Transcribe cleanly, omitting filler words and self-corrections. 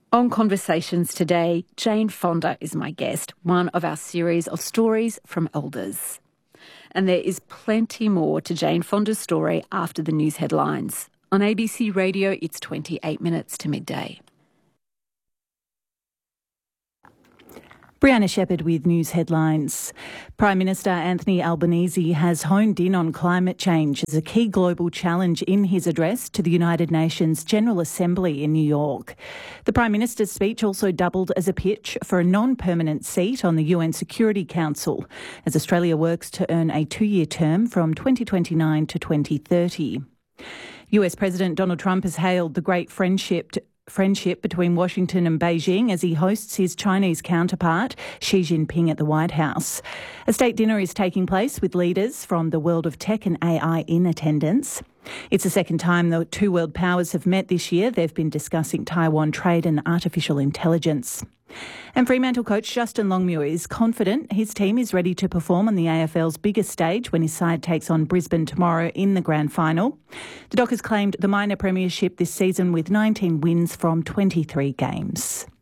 On Conversations today, Jane Fonda is my guest, one of our series of stories from elders. And there is plenty more to Jane Fonda's story after the news headlines. On ABC Radio, it's 28 minutes to midday. Brianna Shepherd with news headlines. Prime Minister Anthony Albanese has honed in on climate change as a key global challenge in his address to the United Nations General Assembly in New York. The Prime Minister's speech also doubled as a pitch for a non-permanent seat on the UN Security Council as Australia works to earn a 2-year term from 2029 to 2030. US President Donald Trump has hailed the great friendship between Washington and Beijing as he hosts his Chinese counterpart, Xi Jinping, at the White House. A state dinner is taking place with leaders from the world of tech and AI in attendance. It's the second time the two world powers have met this year. They've been discussing Taiwan trade and artificial intelligence. And Fremantle coach Justin Longmuir is confident his team is ready to perform on the AFL's biggest stage when his side takes on Brisbane tomorrow in the grand final. The Dockers claimed the minor premiership this season with 19 wins from 23 games.